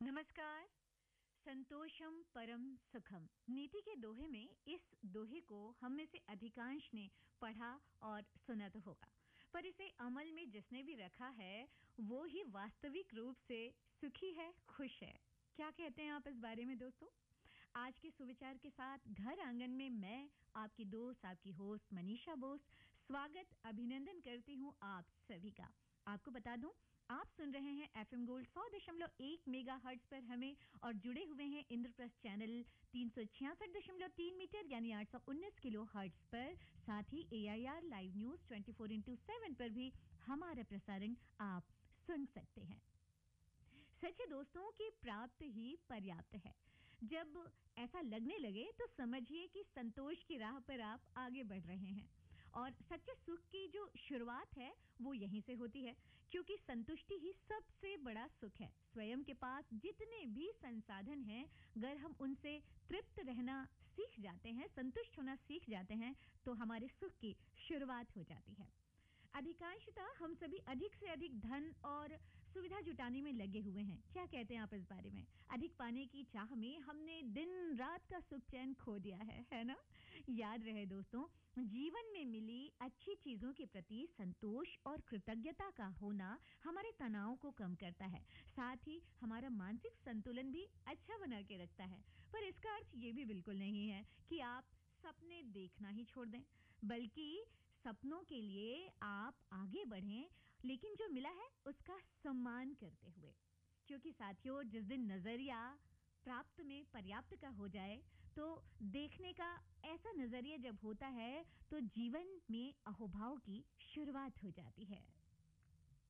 नमस्कार। संतोषम परम सुखम नीति के दोहे में इस दोहे को हम में से अधिकांश ने पढ़ा और सुना तो होगा, पर इसे अमल में जिसने भी रखा है वो ही वास्तविक रूप से सुखी है, खुश है। क्या कहते हैं आप इस बारे में दोस्तों? आज के सुविचार के साथ घर आंगन में मैं आपकी दोस्त, आपकी होस्ट मनीषा बोस स्वागत अभिनंदन करती हूँ आप सभी का। आपको बता दूं, आप सुन रहे हैं एफएम गोल्ड 100.1 मेगाहर्ट्ज पर हमें और जुड़े हुए हैं इंद्रप्रस्थ चैनल 366.3 मीटर यानी 819 किलो हर्ट्ज पर। साथ ही एआईआर लाइव न्यूज 24/7 पर भी हमारा प्रसारण आप सुन सकते हैं। सच है दोस्तों कि प्राप्त ही पर्याप्त है। जब ऐसा लगने लगे तो समझिए कि संतोष की राह पर आप आगे बढ़ रहे हैं और सच्चे सुख की जो शुरुआत है वो यहीं से होती है, क्योंकि संतुष्टि ही सबसे बड़ा सुख है। स्वयं के पास जितने भी संसाधन हैं, अगर हम उनसे तृप्त रहना सीख जाते हैं, संतुष्ट होना सीख जाते हैं, तो हमारे सुख की शुरुआत हो जाती है। अधिकांशतः हम सभी अधिक से अधिक धन और सुविधा जुटाने में लगे हुए हैं। क्या कहते हैं आप इस बारे में? अधिक पाने की चाह में हमने दिन रात का सुख चैन खो दिया है ना? याद रहे दोस्तों, जीवन में मिली अच्छी चीजों के प्रति संतोष और कृतज्ञता का होना हमारे तनाव को कम करता है, साथ ही हमारा मानसिक संतुलन भी अच्छा बना के रखता है। पर इसका अर्थ ये भी बिल्कुल नहीं है कि आप सपने देखना ही छोड़ दें, बल्कि सपनों के लिए आप आगे बढ़ें, लेकिन जो मिला है उसका सम्मान करते हुए। क्योंकि साथियों, जिस दिन नजरिया प्राप्त में पर्याप्त का हो जाए, तो देखने का ऐसा नजरिया जब होता है तो जीवन में अहोभाव की शुरुआत हो जाती है।